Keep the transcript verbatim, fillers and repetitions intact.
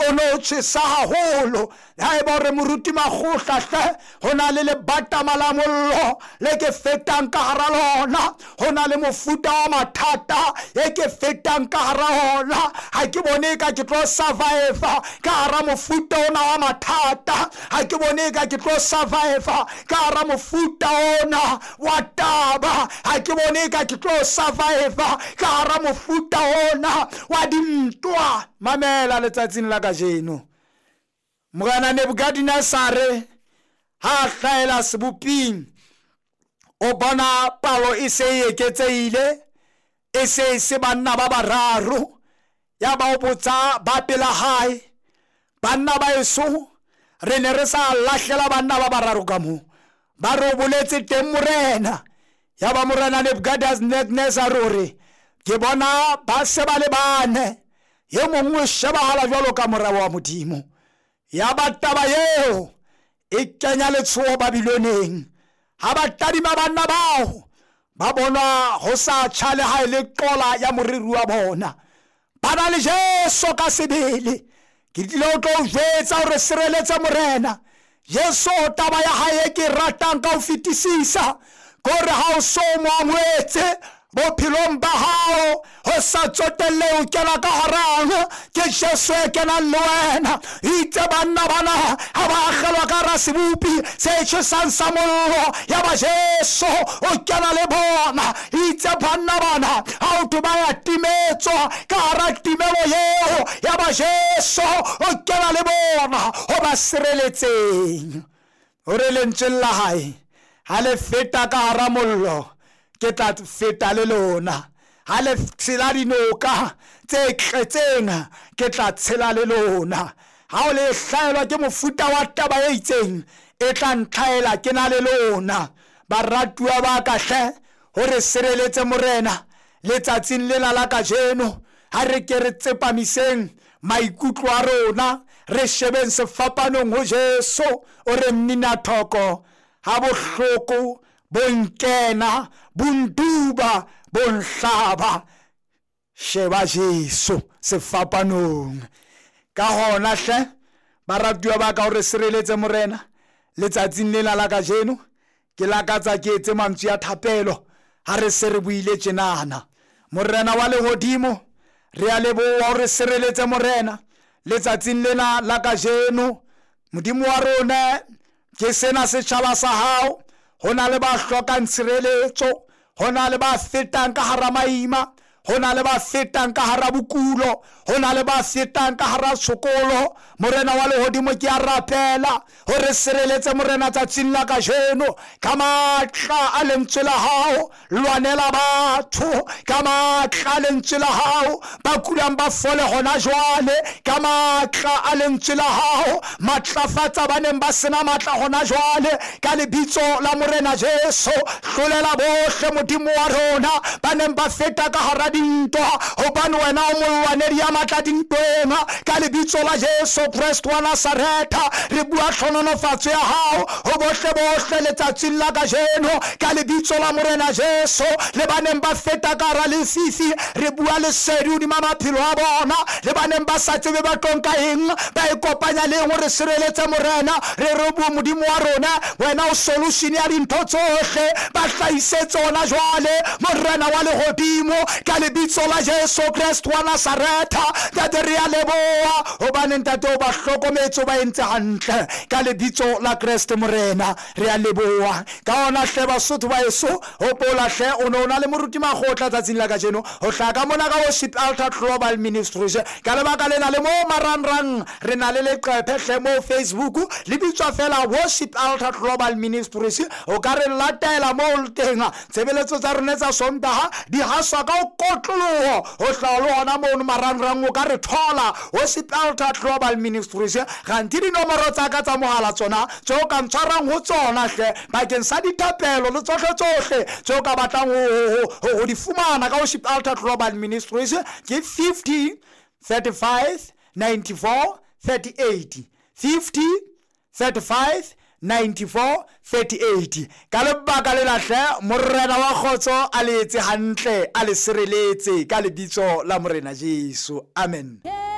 no tshisa haholo ha e ba re moruti magotla hle ho na le lebatama la mollo le ke fetang ka hara lona ho na le mofuta wa mathata e ke fetang ka hara ona ha ke bone ka ke tlo survive ka hara mofuta ona wa mathata ha ke bone ka ke tlo survive ka hara mofuta ona wa taba ha ke bone ka ke tlo survive ka hara mofuta ona wa dintwa mamela letsatsing la kajeno Morena Nebukadnezar ha hlaela seboping o bona palo e se e eketseile e se se banna ba bararo ya ba o botsa ba pela hae banna ba eso re ne re sa lahlela banna ba bararo ka mo ba ro boletse teng morena ya ba morena Nebukadnezar re ke bona ba se ba le bane ye mongwe shebahala jwalo ka morao wa modimo ya bataba yeo e kenya letshoho Babiloneng ha ba tadima banna bao ba bona ho sa tshale ha ile qola ya moriri wa bona bana le Jesu ka sebele ke dilo tlo jetsa hore sireletse morena Jesu taba ya hae ke ratang ka ho fetisisa gore ha o so moangwetse bophelong ba hao ho sa tsotelle o kena ka harang ke Jesu e kena le wena itse banna bana ha ba kgelwa ka ra sebupi se tshosang sa mollo ya ba Jesu o kena le bona itse banna bana ha o to ba ya timetswa ka ra timelo yeo ya ba Jesu o kena le bona ho ba sireletseng hore lentswe la hae ha le feta ka ra mollo ke tla feta le lona ha le tshela dinoka tse tletseng ke tla tshela le lona ha o le hlaelwa ke mofuta wa taba e itseng e tla ntlhaela ke na le lona baratuwa ba ka hle hore sireletse morena letsatsing lena la kajeno ha re ke re tsepamiseng maikutlo a rona re shebeng sefapanong ho Jesu o re mmina thoko ha bohloko bonkena bunduba bonhlaba sheba Jesu sefapanong ka hona hle baratuwa ba ka hore sireletse morena letsatsing lena la kajeno ke lakatsa ke etse mantswe ya thapelo ha re se re buile tjenana morena wa lehodimo re a leboha hore sireletse morena letsatsing lena la kajeno modimo wa rona ke sena setjhaba sa hao hona le ba hlokang tshireletso hona le ba fetang ka hara maima hona le ba fetang ka hara bokulo hona le ba fetang ka hara tshokolo morena wa lehodimo ke a rapela hore sireletse morena tsatsing la kajeno ka matla a lentswe la hao lwanela batho ka matla a lentswe la hao ba kulang ba fole hona jwale ka matla a lentswe la hao matlafatsa baneng ba sena matla hona jwale ka lebitso la morena Jesu hlolela bohle modimo wa rona baneng ba feta ka hara dintwa hobane wena o molwanedi ya matla dintweng ka lebitso la Jesu Kristo wa Nazareta re bua tlhononofatso ya hao ho bohle bohle letsatsing la kajeno ka lebitso la morena Jesu le baneng ba feta ka hara lefifi re bua lesedi hodima maphelo a bona le baneng ba sa tsebe ba tlonka eng ba ikopanya le hore sireletse morena re re bua modimo wa rona wena o solution ya dintho tsohle ba hlaisetse ona jwale morena wa lehodimo ka lebitso la Jesu Kristo wa Nazareta tate re a leboha hobane ntate o ba hlokometse ba entse hantle ka lebitso la Kristo morena re a leboha ka ona hle Basotho ba eso hopola hle o no na le moruti magotla tsatsing la kajeno ho hlaka mona ka Worship Altar Global Ministries ka lebaka lena le mo marangrang re na le leqephe hle mo Facebook le bitswa fela Worship Altar Global Ministries o ka re latela mo tenga tshebeletso tsa rona tsa Sontaha di haswa ka o kotloloho ho hlalo hona mo marangrang o ka re thola Worship Altar Global Ministries ganti di nomoro tsa ka tsa mohala tsona tso ka ntshwarang ho tsona hle bakeng sa dithapelo le tsohle tsohle tso ka batlang ho ho di fumana ka Worship Altar Global Ministries ke fifty thirty-five ninety-four thirty-eight fifty thirty-five ninety-four thirty-eight ka lebaka le lahle morena wa khotso a le etse hantle a le sireletse ka lebitso la morena Jesu amen.